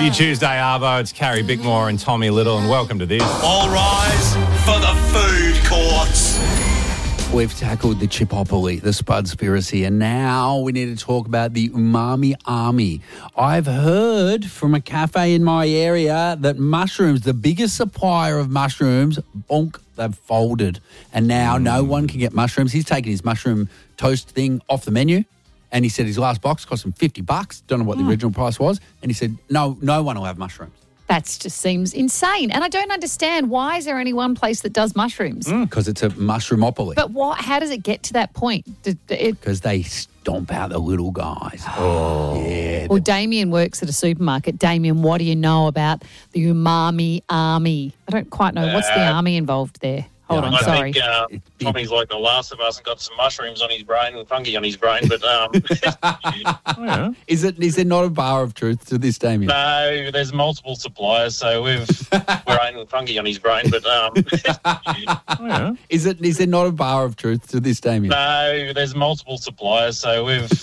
Your Tuesday Arvo, it's Carrie Bickmore and Tommy Little, and welcome to this. All rise for the food courts. We've tackled the Chipopoly, the Spudspiracy, and now we need to talk about the Umami Army. I've heard from a cafe in my area that mushrooms, the biggest supplier of mushrooms, bonk, they've folded. And now no one can get mushrooms. He's taken his mushroom toast thing off the menu. And he said his last box cost him $50. Don't know what the original price was. And he said, no one will have mushrooms. That just seems insane. And I don't understand, why is there only one place that does mushrooms? Because it's a mushroomopoly. But how does it get to that point? Because they stomp out the little guys. Yeah. Well, Damien works at a supermarket. Damien, what do you know about the Umami Army? I don't quite know. What's the army involved there? Hold on, sorry. I think Tommy's like the last of us and got some mushrooms on his brain and fungi on his brain, but Is there not a bar of truth to this, Damien? no, there's multiple suppliers, so we're aiming fungi on his brain, but Is there not a bar of truth to this, Damien? no, there's multiple suppliers, so we're